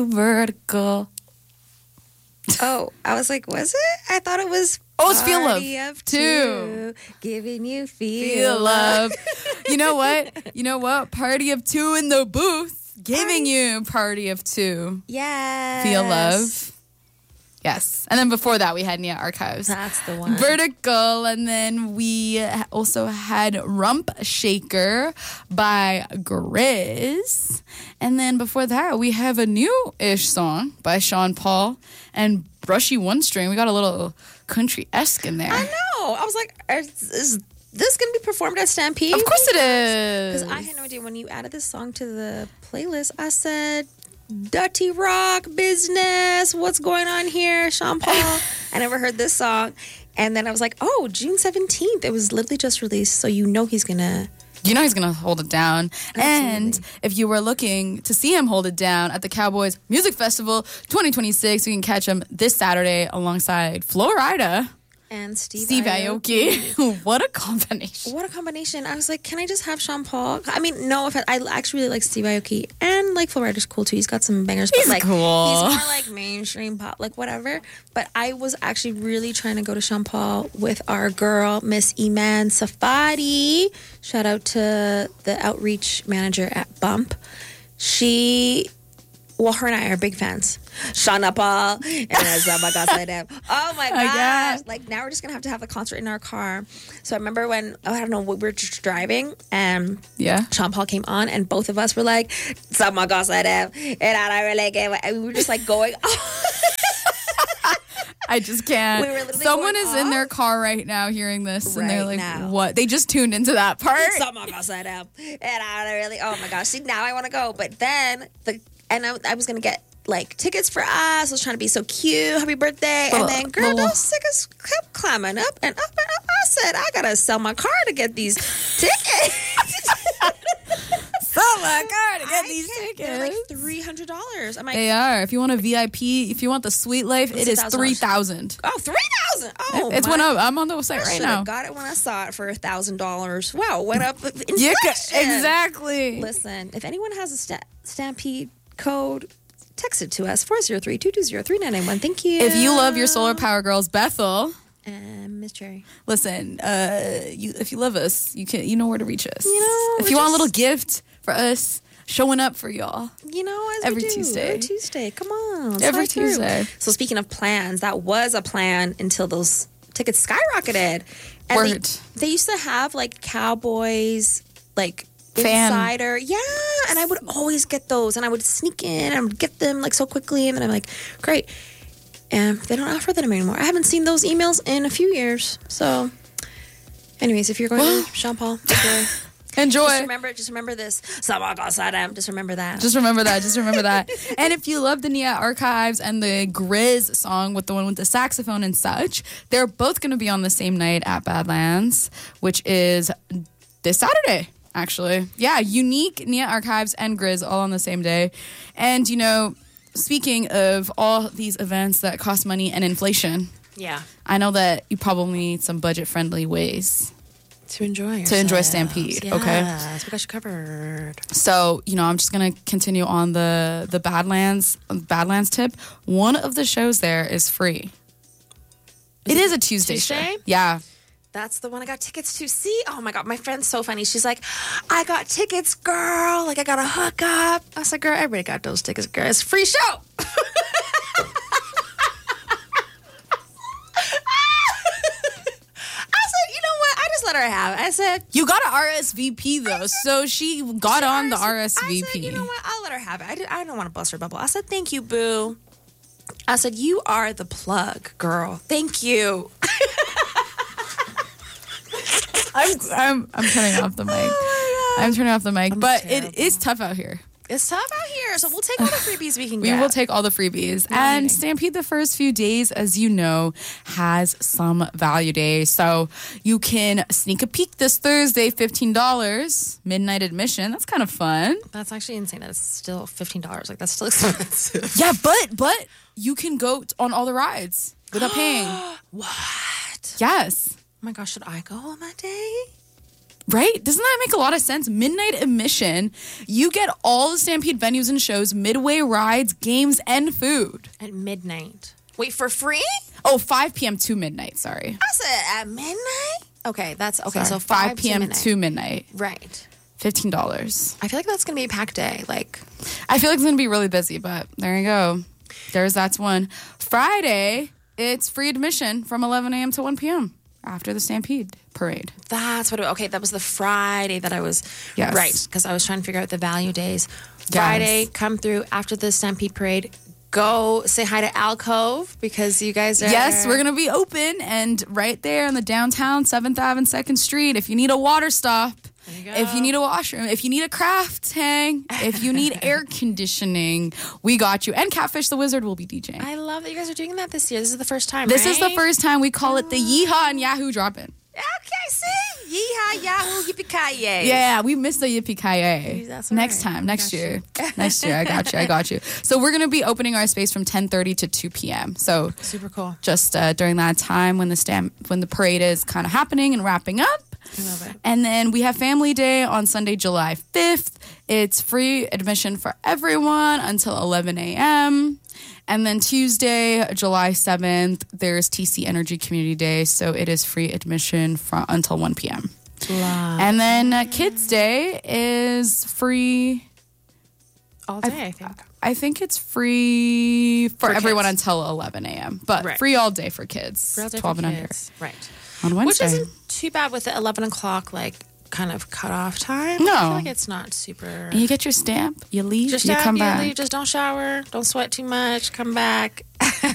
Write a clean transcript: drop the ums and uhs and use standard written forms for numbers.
Vertical. Oh, I was like, was it? I thought it was. Oh, it's Feel Love, Party of too. Giving you Feel Love. You know what? Party of two in the booth. Giving you Party of Two. Yes. Feel Love. Yes. And then before that, we had Nia Archives. That's the one. Vertical. And then we also had Rump Shaker by Grizz. And then before that, we have a new-ish song by Sean Paul and Brushy One String. We got a little country-esque in there. I know. I was like, is this going to be performed at Stampede? Of course it is. Because I had no idea. When you added this song to the playlist, I said, Dirty Rock business. What's going on here, Sean Paul? I never heard this song. And then I was like, oh, June 17th. It was literally just released. So you know he's going to... You know he's going to hold it down. Absolutely. And if you were looking to see him hold it down at the Cowboys Music Festival 2026, you can catch him this Saturday alongside Flo Rida and Steve Aoki. What a combination. What a combination. I was like, can I just have Sean Paul? I mean, no offense. I actually really like Steve Aoki. And like Flo Rida's cool too. He's got some bangers. He's but like, cool. He's more like mainstream pop, like whatever. But I was actually really trying to go to Sean Paul with our girl, Miss Iman Safadi. Shout out to the outreach manager at Bump. Her and I are big fans. Shauna Paul. And oh my gosh. Like now we're just going to have the concert in our car. So I remember when, I don't know, we were just driving and Sean Paul came on and both of us were like, and I really gave it. And we were just like going, I just can't. We were literally Someone going is in their car right now hearing this and they're like, what? They just tuned into that part. And I really, oh my gosh. See, now I want to go. But then, I was going to get like tickets for us. I was trying to be so cute. Happy birthday. And then, girl, those tickets kept climbing up and up and up. I said, I got to sell my car to get these tickets. Sell my car to get these tickets. They're like $300. I'm like, they are. If you want a VIP, if you want the sweet life, it is $3,000. Oh, $3,000. Oh, it's went up. I'm on the website right now. I got it when I saw it for $1,000. Wow, went up. Yeah, exactly. Listen, if anyone has a Stampede code, text it to us, 403-220-3991. Thank you. If you love your Solar Power Girls, Bethel and Miss Cherry, listen, if you love us, you know where to reach us. If you want a little gift for us, showing up for y'all. Every Tuesday. Come on. Every Tuesday. So speaking of plans, that was a plan until those tickets skyrocketed. And Word. They used to have like Cowboys, like Fan. Insider. Yeah. And I would always get those and I would sneak in and I would get them like so quickly. And then I'm like, great. And they don't offer them anymore. I haven't seen those emails in a few years. So anyways, if you're going to Sean Paul, enjoy. Just remember this. Just remember that. Just remember that. And if you love the Nia Archives and the Grizz song with the one with the saxophone and such, they're both going to be on the same night at Badlands, which is this Saturday, actually. Yeah, Unique, Nia Archives, and Grizz all on the same day. And, speaking of all these events that cost money and inflation, I know that you probably need some budget-friendly ways to enjoy Stampede. Yes, okay, we got you covered. So I'm just gonna continue on the Badlands tip. One of the shows there is free. It is a Tuesday show. Yeah, that's the one I got tickets to see. Oh my god, my friend's so funny. She's like, I got tickets, girl. Like I got a hookup. I was like, girl, everybody got those tickets, girl. It's a free show. Let her have it. I said, you got an RSVP though, so she got on the RSVP. I said, you know what? I'll let her have it. I don't want to bust her bubble. I said, thank you, boo. I said, you are the plug, girl. Thank you. I'm turning off the mic. Oh I'm turning off the mic, but terrible. It is tough out here. It's tough out here, so we'll take all the freebies we can get. We will take all the freebies. And Stampede the first few days, as you know, has some value days. So you can sneak a peek this Thursday, $15, midnight admission. That's kind of fun. That's actually insane. That's still $15. Like, that's still expensive. Yeah, but you can go on all the rides without paying. What? Yes. Oh my gosh, should I go on that day? Right? Doesn't that make a lot of sense? Midnight admission. You get all the Stampede venues and shows, midway rides, games, and food. At midnight. Wait, for free? Oh, 5 p.m. to midnight, sorry. I said at midnight? Okay, that's okay. Sorry, So 5 p.m. to midnight. Right. $15. I feel like that's going to be a packed day. Like, I feel like it's going to be really busy, but there you go. That's one. Friday, it's free admission from 11 a.m. to 1 p.m. after the Stampede parade. That's what okay, that was the Friday that I was Yes. right, because I was trying to figure out the value days. Friday, come through after the Stampede parade. Go say hi to Alcove because you guys are... Yes, we're going to be open and right there in the downtown 7th Ave and 2nd Street. If you need a water stop, if you need a washroom, if you need a craft hang, if you need air conditioning, we got you. And Catfish the Wizard will be DJing. I love that you guys are doing that this year. This is the first time, This right? is the first time we call it the Yeehaw and Yahoo Drop-In. Okay, see? Yeehaw, yahoo, yippee-ki-yay. Yeah, we missed the Yippee-ki-yay. That's all Next right. time, next year. Next year, I got you. So we're going to be opening our space from 10:30 to 2 p.m. So Super cool. just during that time when the parade is kind of happening and wrapping up. I love it. And then we have Family Day on Sunday, July 5th. It's free admission for everyone until 11 a.m. And then Tuesday, July 7th, there's TC Energy Community Day. So it is free admission until 1 p.m. Love. And then Kids Day is free. All day, I think. I think it's free for everyone kids. until 11 a.m. But Right. free all day for kids, Real day 12 for and under. kids. Right. On Wednesday. Which isn't too bad with the 11 o'clock, like, kind of cutoff time. No. I feel like it's not super... And you get your stamp, you leave, Just you come back. leave, just don't shower, don't sweat too much, come back,